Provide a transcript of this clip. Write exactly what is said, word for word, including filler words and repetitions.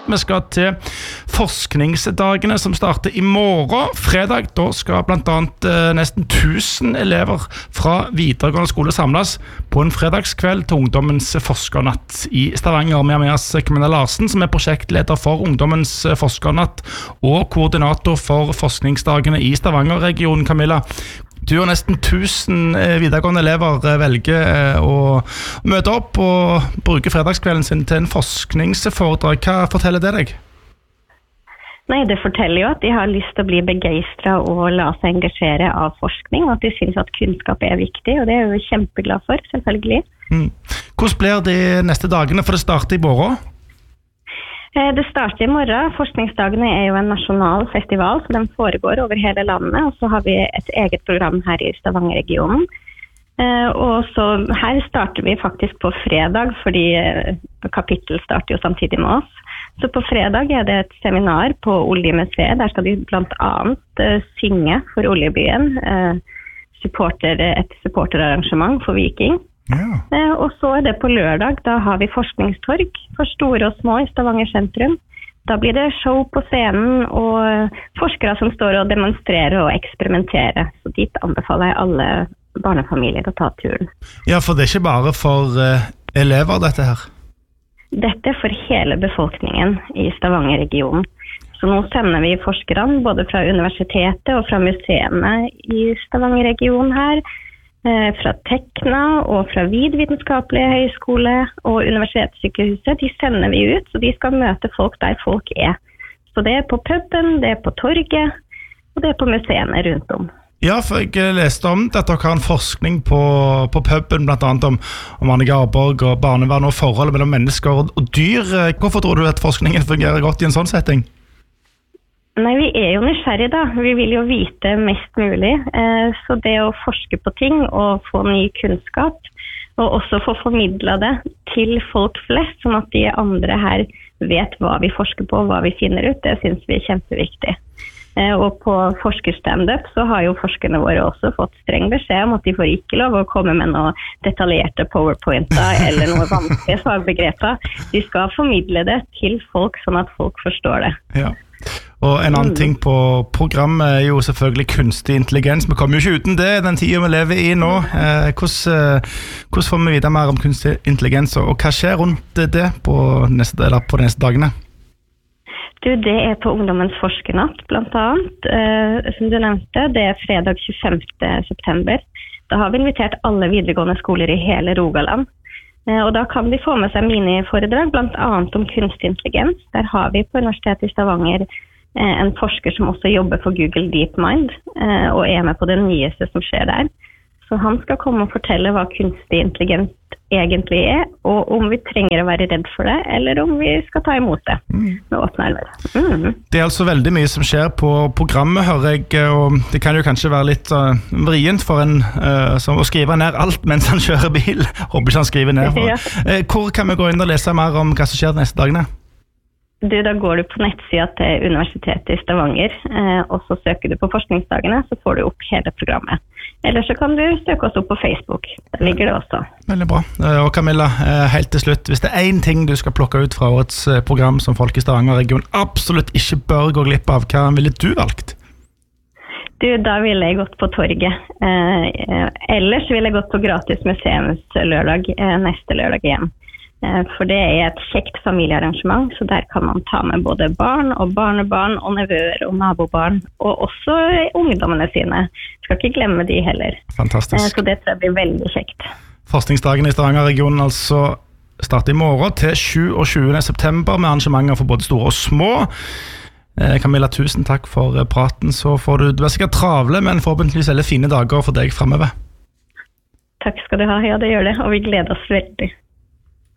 Vi skal til forskningsdagene som starter i morgen. Fredag da skal blant annet eh, nesten tusen elever fra videregående skole samles på en fredagskveld til Ungdommens forskernatt i Stavanger. Vi har med oss Camilla Larsen, som er prosjektleder for Ungdommens forskernatt og koordinator for forskningsdagene i Stavanger-regionen. Camilla, du og nesten tusen videregående elever velger å møte opp og bruke fredagskvelden sin til en forskningsforedrag. Hva forteller det deg? Nei, det forteller jo at de har lyst til å bli begeistret og la seg engasjere av forskning, og at de synes at kunnskap er viktig, og det er jeg jo kjempeglad for, selvfølgelig. Mm. Hvordan blir de neste dagene, for det starter i morgen? Det starter i morgen. Forskningsdagene er jo en nasjonal festival, så den foregår over hele landet, og så har vi et eget program her i Stavanger-regionen. Og så her starter vi faktisk på fredag, fordi kapittel starter jo samtidig med oss. Så på fredag er det et seminar på Oljemuseet. Der skal de blant annet synge for Oljebyen, supporter, et supporterarrangement for Viking. Ja. Og så er det på lørdag, da har vi forskningstorg for store og små i Stavanger sentrum. Da blir det show på scenen og forskere som står og demonstrerer og eksperimenterer. Så dit anbefaler jeg alle barnefamilier å ta turen. Ja, for det er ikke bare for uh, elever dette her? Dette er for hele befolkningen i Stavanger-regionen. Så nå sender vi forskerne både fra universitetet og fra museene i Stavanger-regionen her, fra Tekna og fra Vidvitenskapelige høyskole og Universitetssykehuset. De sender vi ut, så de skal møte folk der folk er. Så det er på puben, det er på torget, og det er på museene rundt om. Ja, for jeg leste om at dere har en forskning på, på puben, blant annet om, om Anne Garborg og barnevern og forholdet mellom mennesker og, og dyr. Hvorfor tror du at forskningen fungerer godt i en sånn setting? Nei, vi er jo nysgjerrige da. Vi vil jo vite mest mulig. Så det å forske på ting og få ny kunnskap, og også få formidlet det til folk flest, sånn at de andre her vet hva vi forsker på, hva vi finner ut, det synes vi er kjempeviktig. Og på forskerstandup så har jo forskerne våre også fått streng beskjed om at de får ikke lov å komme med noe detaljerte powerpointer eller noe vanskelige fagbegreper. De skal formidle det til folk sånn at folk forstår det. Ja. Og en annen ting på programmet er jo selvfølgelig kunstig intelligens. Vi kommer jo ikke uten det, den tiden vi lever i nå. Eh, hvordan, hvordan får vi vite mer om kunstig intelligens, og hva skjer rundt det på, neste, eller på de neste dagene? Du, det er på Ungdommens forskernatt, blant annet, eh, som du nevnte. Det er fredag tjuefemte september. Da har vi invitert alle videregående skoler i hele Rogaland. Eh, og da kan de få med seg miniforedrag, blant annet om kunstig intelligens. Der har vi på Universitetet i Stavanger en forsker som også jobber for Google DeepMind, og er med på det nyeste som skjer der. Så han skal komme og fortelle hva kunstig intelligens egentlig er, og om vi trenger å være redd for det, eller om vi skal ta imot det med åpne armer. Mm. Det er altså veldig mye som skjer på programmet, hører jeg, og det kan jo kanskje være litt uh, vrient for en uh, som å skrive ned alt mens han kjører bil. Håper ikke han skriver ned. For. Ja. Uh, hvor kan vi gå inn og lese mer om hva som skjer de neste dagene? Du, da går du på nettsida til Universitetet i Stavanger, eh, og så søker du på forskningsdagene, så får du opp hele programmet. Eller så kan du søke oss opp på Facebook. Der ligger det også. Veldig bra. Og Camilla, helt til slutt, hvis det er en ting du skal plukke ut fra årets program som folk i Stavanger-regionen absolutt ikke bør gå glipp av, hva ville du valgt? Du, da ville jeg gått på torget. Eh, ellers ville jeg gått på gratis museumslørdag eh, neste lørdag igjen. For det er et kjekt familiearrangement, så der kan man ta med både barn og barnebarn og nevøer og nabobarn, og også ungdommene sine. Skal ikke glemme de heller. Fantastisk. Så det tror jeg blir veldig kjekt. Forskningsdagen i Stavanger-regionen altså starter i morgen til tjueåtte september med arrangementer for både store og små. Camilla, tusen takk for praten. Så får du, du er sikkert travle, men forhåpentligvis veldig fine dager for deg fremover. Takk skal du ha. Ja, det gjør det, og vi gleder oss veldig.